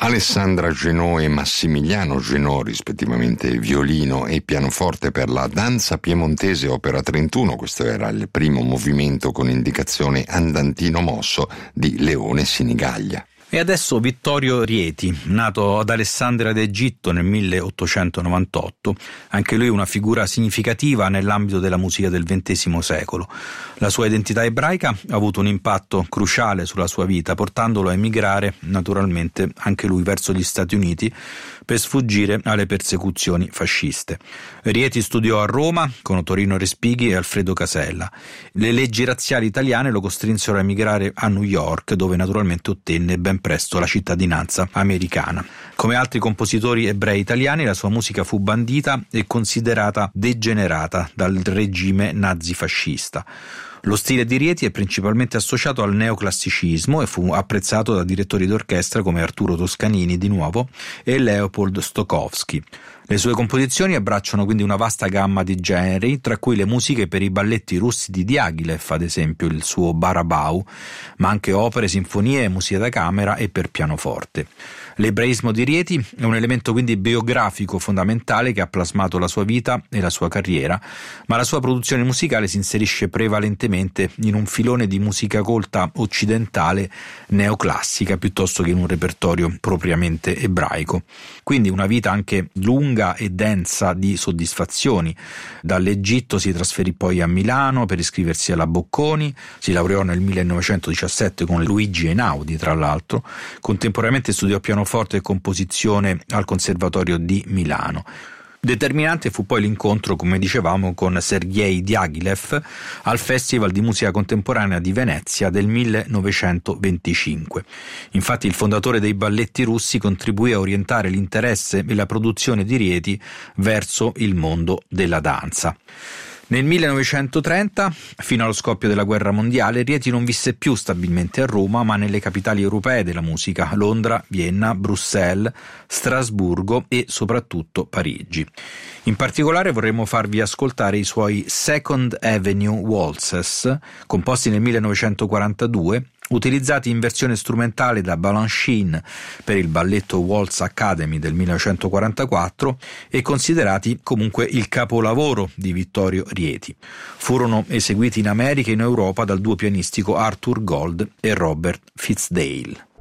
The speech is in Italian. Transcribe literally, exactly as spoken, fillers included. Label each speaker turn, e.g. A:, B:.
A: Alessandra Genò e Massimiliano Genò, rispettivamente violino e pianoforte, per la Danza Piemontese opera trentuno. Questo era il primo movimento con indicazione andantino mosso di Leone Sinigaglia.
B: E adesso Vittorio Rieti, nato ad Alessandria d'Egitto nel milleottocentonovantotto, anche lui una figura significativa nell'ambito della musica del ventesimo secolo. La sua identità ebraica ha avuto un impatto cruciale sulla sua vita, portandolo a emigrare naturalmente anche lui verso gli Stati Uniti per sfuggire alle persecuzioni fasciste. Rieti studiò a Roma con Torino Respighi e Alfredo Casella. Le leggi razziali italiane lo costrinsero a emigrare a New York, dove naturalmente ottenne ben presto la cittadinanza americana. Come altri compositori ebrei italiani, la sua musica fu bandita e considerata degenerata dal regime nazifascista. Lo stile di Rieti è principalmente associato al neoclassicismo e fu apprezzato da direttori d'orchestra come Arturo Toscanini di nuovo e Leopold Stokowski. Le sue composizioni abbracciano quindi una vasta gamma di generi, tra cui le musiche per i balletti russi di Diaghilev, ad esempio il suo Barabau, ma anche opere, sinfonie, musica da camera e per pianoforte. L'ebraismo di Rieti è un elemento quindi biografico fondamentale che ha plasmato la sua vita e la sua carriera, ma la sua produzione musicale si inserisce prevalentemente in un filone di musica colta occidentale neoclassica piuttosto che in un repertorio propriamente ebraico. Quindi una vita anche lunga e densa di soddisfazioni. Dall'Egitto si trasferì poi a Milano per iscriversi alla Bocconi, si laureò nel millenovecentodiciassette con Luigi Einaudi, tra l'altro. Contemporaneamente studiò pianoforte e composizione al Conservatorio di Milano. Determinante fu poi l'incontro, come dicevamo, con Sergei Diaghilev al Festival di Musica Contemporanea di Venezia del millenovecentoventicinque. Infatti il fondatore dei balletti russi contribuì a orientare l'interesse e la produzione di Rieti verso il mondo della danza. Nel millenovecentotrenta, fino allo scoppio della guerra mondiale, Rieti non visse più stabilmente a Roma, ma nelle capitali europee della musica: Londra, Vienna, Bruxelles, Strasburgo e soprattutto Parigi. In particolare vorremmo farvi ascoltare i suoi Second Avenue Waltzes, composti nel millenovecentoquarantadue, utilizzati in versione strumentale da Balanchine per il balletto Waltz Academy del millenovecentoquarantaquattro e considerati comunque il capolavoro di Vittorio Rieti. Furono eseguiti in America e in Europa dal duo pianistico Arthur Gold e Robert Fitzdale.